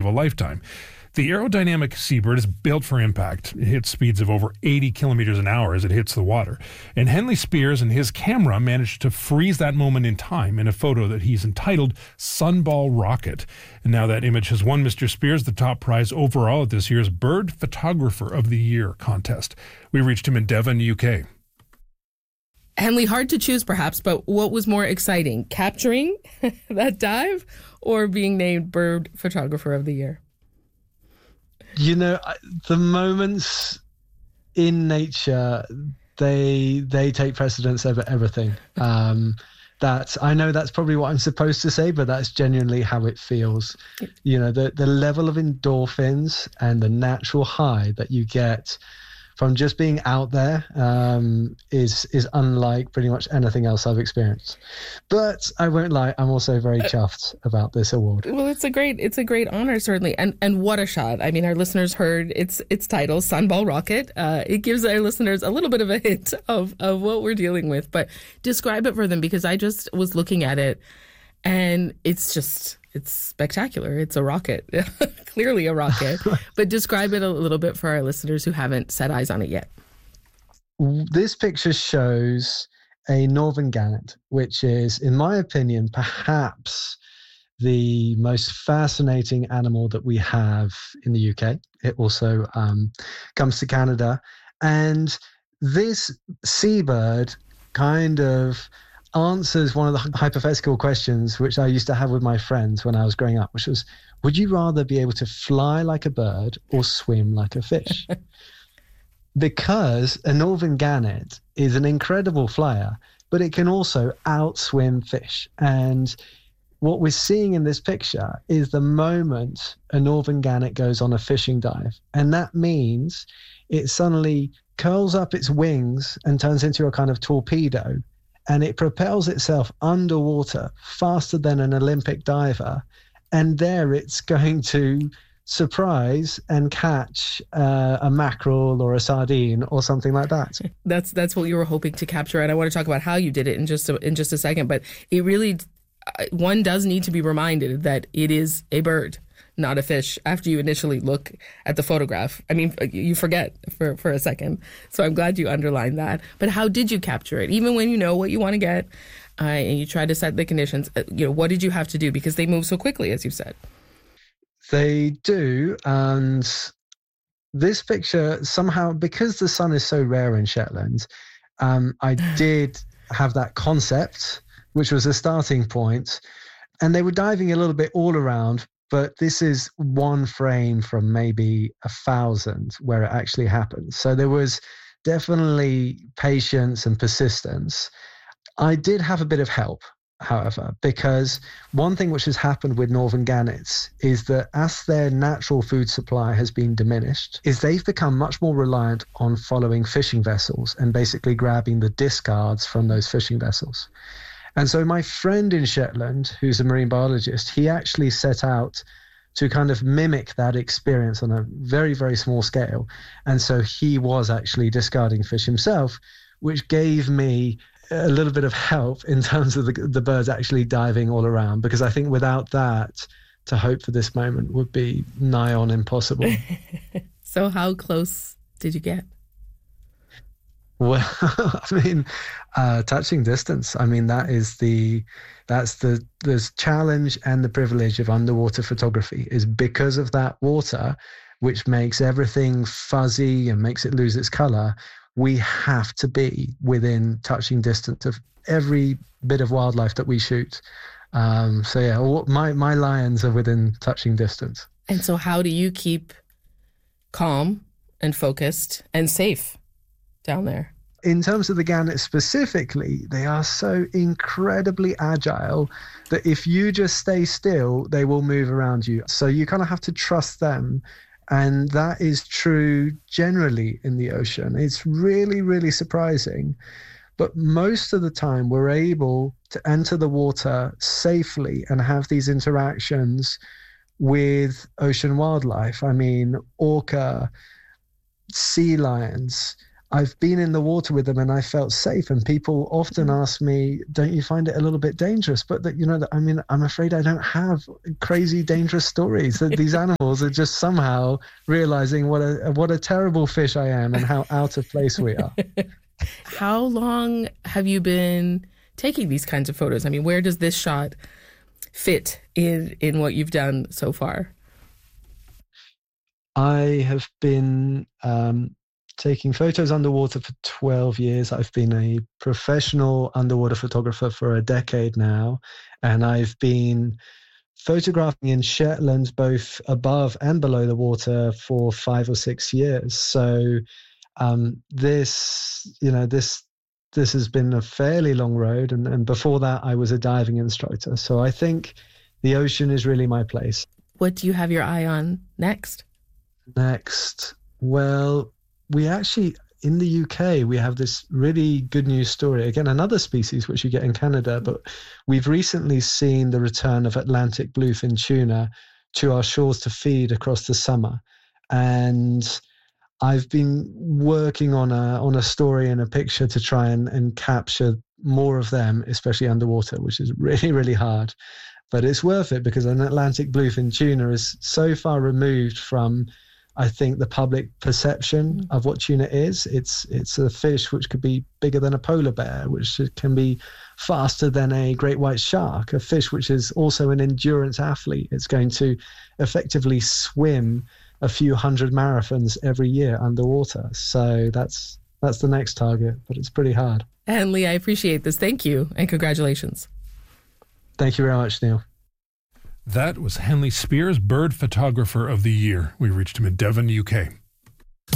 a lifetime. The aerodynamic seabird is built for impact. It hits speeds of over 80 kilometers an hour as it hits the water. And Henley Spears and his camera managed to freeze that moment in time in a photo that he's entitled Sunball Rocket. And now that image has won Mr. Spears the top prize overall at this year's Bird Photographer of the Year contest. We reached him in Devon, UK. Henley, hard to choose perhaps, but what was more exciting, capturing that dive or being named Bird Photographer of the Year? You know, the moments in nature, they take precedence over everything. I know that's probably what I'm supposed to say, but that's genuinely how it feels. You know, the level of endorphins and the natural high that you get from just being out there is unlike pretty much anything else I've experienced. But I won't lie, I'm also very chuffed about this award. Well, it's a great honor, certainly. And what a shot. I mean, our listeners heard its title, Sunball Rocket. It gives our listeners a little bit of a hint of what we're dealing with. But describe it for them, because I just was looking at it and it's spectacular. It's a rocket, clearly a rocket. But describe it a little bit for our listeners who haven't set eyes on it yet. This picture shows a northern gannet, which is, in my opinion, perhaps the most fascinating animal that we have in the UK. It also comes to Canada. And this seabird kind of answers one of the hypothetical questions which I used to have with my friends when I was growing up, which was, would you rather be able to fly like a bird or swim like a fish? Because a northern gannet is an incredible flyer, but it can also outswim fish. And what we're seeing in this picture is the moment a northern gannet goes on a fishing dive. And that means it suddenly curls up its wings and turns into a kind of torpedo. And it propels itself underwater faster than an Olympic diver. And there it's going to surprise and catch a mackerel or a sardine or something like that. That's what you were hoping to capture. And I want to talk about how you did it in just a second. But it really, one does need to be reminded that it is a bird, not a fish, after you initially look at the photograph. I mean, you forget for a second. So I'm glad you underlined that. But how did you capture it? Even when you know what you want to get and you try to set the conditions, what did you have to do? Because they move so quickly, as you said. They do. And this picture, somehow, because the sun is so rare in Shetland, I did have that concept, which was a starting point. And they were diving a little bit all around. But this is one frame from maybe 1,000 where it actually happened. So there was definitely patience and persistence. I did have a bit of help, however, because one thing which has happened with northern gannets is that as their natural food supply has been diminished, is they've become much more reliant on following fishing vessels and basically grabbing the discards from those fishing vessels. And so my friend in Shetland, who's a marine biologist, he actually set out to kind of mimic that experience on a very, very small scale. And so he was actually discarding fish himself, which gave me a little bit of help in terms of the birds actually diving all around, because I think without that, to hope for this moment would be nigh on impossible. So how close did you get? Well, I mean, touching distance. I mean, that's the challenge and the privilege of underwater photography, is because of that water, which makes everything fuzzy and makes it lose its color. We have to be within touching distance of every bit of wildlife that we shoot. So yeah, my lions are within touching distance. And so how do you keep calm and focused and safe down there? In terms of the gannets specifically, they are so incredibly agile that if you just stay still, they will move around you. So you kind of have to trust them. And that is true generally in the ocean. It's really, really surprising. But most of the time, we're able to enter the water safely and have these interactions with ocean wildlife. I mean, orca, sea lions, I've been in the water with them and I felt safe. And people often ask me, don't you find it a little bit dangerous? But I'm afraid I don't have crazy dangerous stories. That these animals are just somehow realizing what a terrible fish I am and how out of place we are. How long have you been taking these kinds of photos? I mean, where does this shot fit in what you've done so far? I have been taking photos underwater for 12 years. I've been a professional underwater photographer for a decade now, and I've been photographing in Shetland both above and below the water for 5 or 6 years. So this has been a fairly long road, and before that I was a diving instructor. So I think the ocean is really my place. What do you have your eye on next? Well, we actually, in the UK, we have this really good news story. Again, another species which you get in Canada, but we've recently seen the return of Atlantic bluefin tuna to our shores to feed across the summer. And I've been working on a story and a picture to try and capture more of them, especially underwater, which is really, really hard. But it's worth it because an Atlantic bluefin tuna is so far removed from, I think, the public perception of what tuna is. It's a fish which could be bigger than a polar bear, which can be faster than a great white shark, a fish which is also an endurance athlete. It's going to effectively swim a few hundred marathons every year underwater. So that's the next target, but it's pretty hard. Henley, I appreciate this. Thank you, and congratulations. Thank you very much, Neil. That was Henley Spears, Bird Photographer of the Year. We reached him in Devon, UK.